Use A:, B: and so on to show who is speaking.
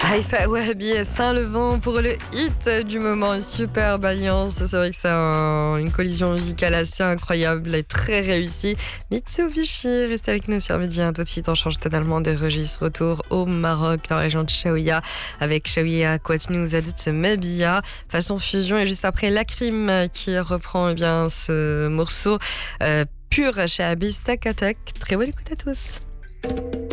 A: Haïfa Wahabi et Saint-Levant pour le hit du moment. Superbe alliance. C'est vrai que c'est une collision musicale assez incroyable et très réussie. Mitsubishi, restez avec nous sur Midi. Tout de suite, on change totalement de registre. Retour au Maroc, dans la région de Chaouia, avec Chaouia Kouatini Ouzadout Mabia, façon fusion. Et juste après, Lakrim qui reprend ce morceau pur chez Abyss Takatak. Très bonne écoute à tous.